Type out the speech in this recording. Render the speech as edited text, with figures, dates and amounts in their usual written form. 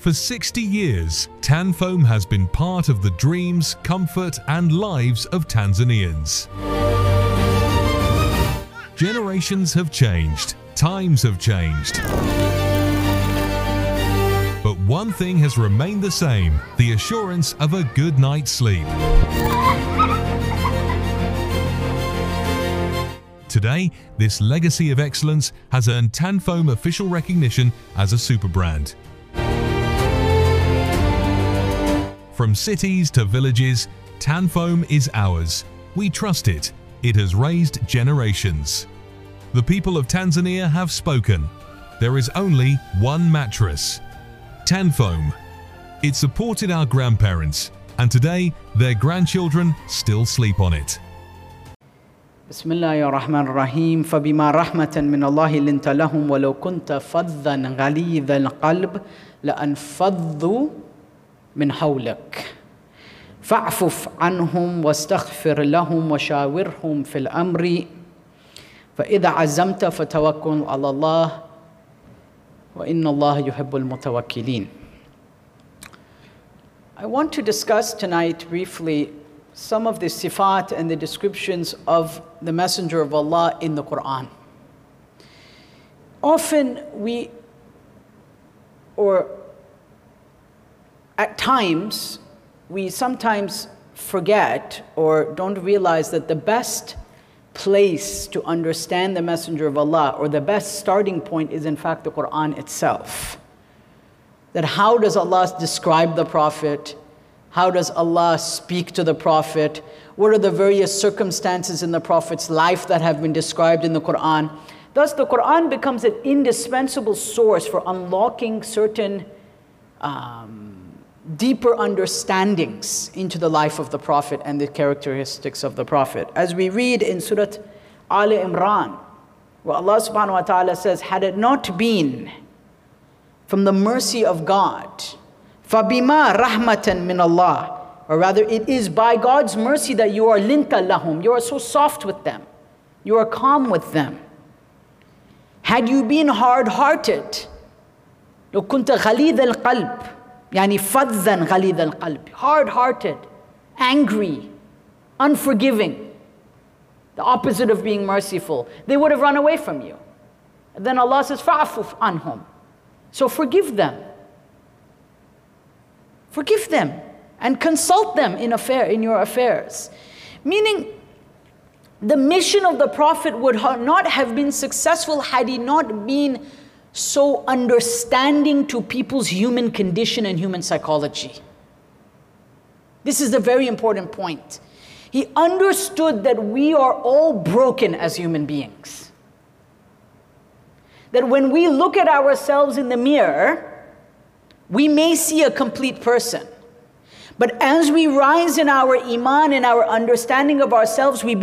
For 60 years, Tanfoam has been part of the dreams, comfort and lives of Tanzanians. Generations have changed, times have changed. But one thing has remained the same, the assurance of a good night's sleep. Today, this legacy of excellence has earned Tanfoam official recognition as a super brand. From cities to villages, Tanfoam is ours. We trust it. It has raised generations. The people of Tanzania have spoken. There is only one mattress, Tanfoam. It supported our grandparents, and today their grandchildren still sleep on it. بسم الله الرحمن الرحيم فبما رحمة من الله لنت لهم ولو كنت فظا غليظ القلب لانفضوا من حولك فاعف عنهم واستغفر لهم وشاورهم في الأمر فإذا عزمت فتوكل على الله وإن الله يحب المتوكلين. I want to discuss tonight briefly some of the sifat and the descriptions of the Messenger of Allah in the Quran. Often at times, we sometimes forget or don't realize that the best place to understand the Messenger of Allah, or the best starting point, is in fact the Quran itself. That how does Allah describe the Prophet? How does Allah speak to the Prophet? What are the various circumstances in the Prophet's life that have been described in the Quran? Thus, the Quran becomes an indispensable source for unlocking certain deeper understandings into the life of the Prophet and the characteristics of the Prophet. As we read in Surah Al Imran, where Allah subhanahu wa ta'ala says, had it not been from the mercy of God, فَبِمَا رَحْمَةً مِّنَ اللَّهِ, or rather, it is by God's mercy that you are linta lahum. You are so soft with them. You are calm with them. Had you been hard-hearted, لو كنت غليظ القلب, يعني فظا غليظ القلب, hard-hearted, angry, unforgiving, the opposite of being merciful, they would have run away from you. And then Allah says, فَعْفُ عَنْهُمْ. So forgive them. Forgive them and consult them in your affairs. Meaning, the mission of the Prophet would not have been successful had he not been so understanding to people's human condition and human psychology. This is a very important point. He understood that we are all broken as human beings. That when we look at ourselves in the mirror, we may see a complete person. But as we rise in our iman and our understanding of ourselves, we